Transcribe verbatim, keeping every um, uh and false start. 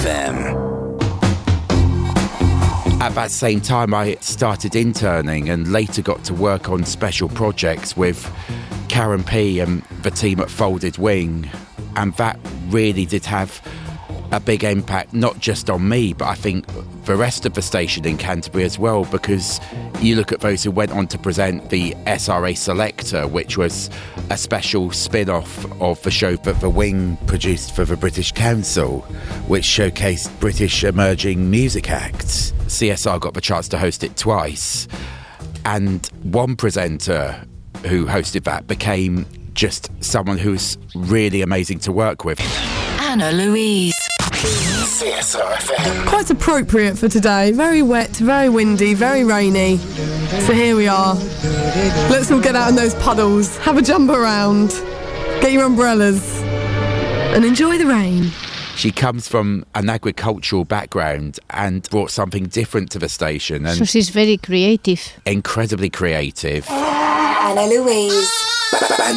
F M. At that same time, I started interning and later got to work on special projects with Karen P and the team at Folded Wing. And that really did have a big impact, not just on me, but I think the rest of the station in Canterbury as well, because you look at those who went on to present the S R A Selector, which was a special spin-off of the show that the Wing produced for the British Council, which showcased British emerging music acts. C S R got the chance to host it twice, and one presenter who hosted that became just someone who's really amazing to work with. Anna Louise. C S R F M. Quite appropriate for today. Very wet, very windy, very rainy. So here we are. Let's all get out in those puddles, have a jump around, get your umbrellas, and enjoy the rain. She comes from an agricultural background and brought something different to the station. And so she's very creative. Incredibly creative. Anna Louise.